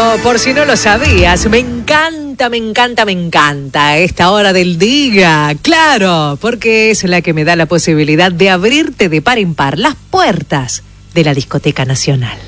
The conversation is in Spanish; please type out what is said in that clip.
por si no lo sabías, me encanta esta hora del día. Claro, porque es la que me da la posibilidad de abrirte de par en par las puertas de la Discoteca Nacional.